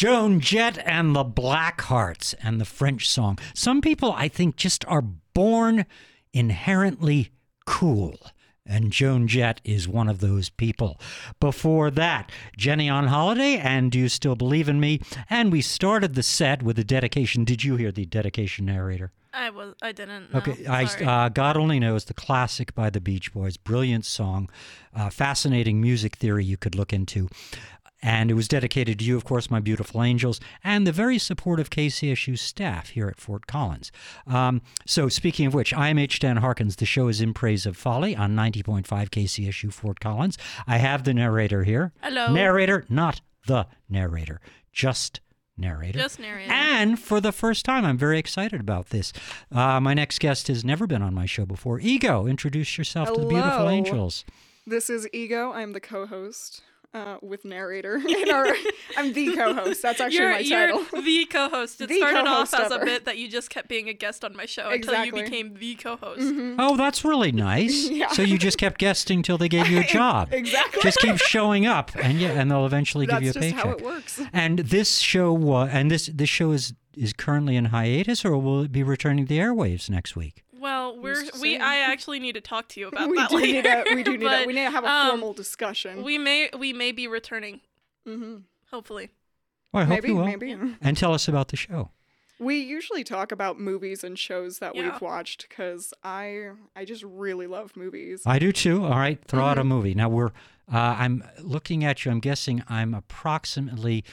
Joan Jett and the Blackhearts and the French song. Some people, I think, just are born inherently cool. And Joan Jett is one of those people. Before that, Jenny on Holiday and Do You Still Believe in Me? And we started the set with a dedication. Did you hear the dedication narrator? I didn't. No. Okay, God Only Knows, the classic by the Beach Boys. Brilliant song. Fascinating music theory you could look into. And it was dedicated to you, of course, my beautiful angels, and the very supportive KCSU staff here at Fort Collins. So speaking of which, I am H. Dan Harkins. The show is In Praise of Folly on 90.5 KCSU Fort Collins. I have the narrator here. Hello. Narrator, not the narrator, just narrator. Just narrator. And for the first time, I'm very excited about this. My next guest has never been on my show before. Ego, introduce yourself to the beautiful angels. This is Ego. I'm the co-host. With narrator. I'm the co-host. That's actually my title. You're the co-host. It started off as a bit that you just kept being a guest on my show until you became the co-host. Mm-hmm. Oh, that's really nice. Yeah. So you just kept guesting till they gave you a job. Exactly. Just keep showing up, and they'll eventually give you a paycheck. That's just how it works. And this show, this show is currently in hiatus, or will it be returning to the airwaves next week? Well, I actually need to talk to you about that later. We need to have a formal discussion. We may be returning. Mm-hmm. Hopefully. Well, I hope you will. Maybe. And tell us about the show. We usually talk about movies and shows that we've watched because I just really love movies. I do too. All right, throw out a movie. Now I'm looking at you. I'm guessing I'm approximately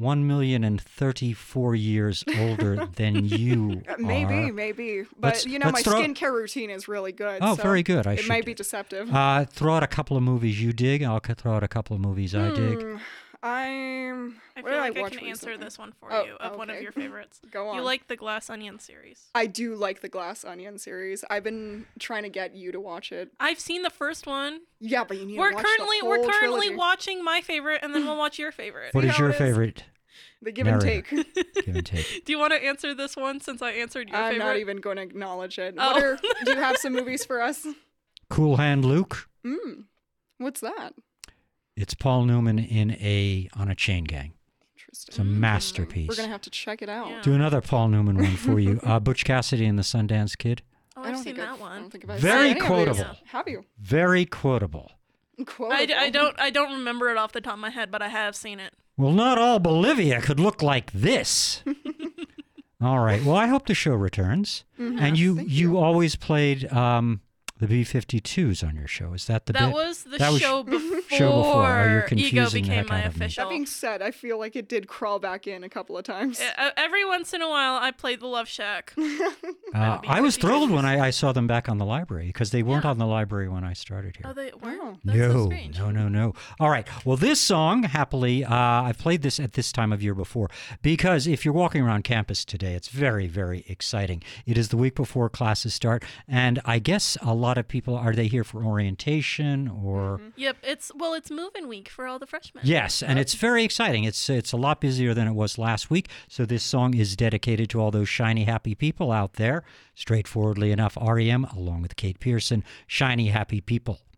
1,034 years older than you are. Maybe. But, my skincare routine is really good. Oh, so very good. It might be deceptive. Throw out a couple of movies you dig. I'll throw out a couple of movies I dig. I feel like I can answer this one for you of one of your favorites. Go on. You like the Glass Onion series. I do like the Glass Onion series. I've been trying to get you to watch it. I've seen the first one. Yeah, but you need to watch the whole We're currently trilogy. watching my favorite, and then we'll watch your favorite. What is your favorite? The give and take. Give and take. Do you want to answer this one since I answered your favorite? I'm not even going to acknowledge it. Oh. Do you have some movies for us? Cool Hand Luke. What's that? It's Paul Newman on a chain gang. Interesting. It's a masterpiece. We're going to have to check it out. Yeah. Do another Paul Newman one for you. Butch Cassidy and the Sundance Kid. Oh, I've seen that one. Very quotable. Have you? Very quotable. I don't remember it off the top of my head, but I have seen it. Well, not all Bolivia could look like this. All right. Well, I hope the show returns. Mm-hmm. And you always played the B-52s on your show. Is that the That bit? was the show before Oh, you're Ego confusing became the heck my out of me. official. That being said, I feel like it did crawl back in a couple of times. Every once in a while, I played the Love Shack. I was thrilled when I saw them back on the library because they weren't on the library when I started here. Oh, they were? Oh. That's so strange. No. All right. Well, this song, happily, I've played this at this time of year before because if you're walking around campus today, it's very, very exciting. It is the week before classes start, and I guess a lot of people, are they here for orientation or? Yep, it's move-in week for all the freshmen. Yes, and it's very exciting. It's a lot busier than it was last week. So this song is dedicated to all those shiny, happy people out there. Straightforwardly enough, REM, along with Kate Pearson, Shiny, Happy People.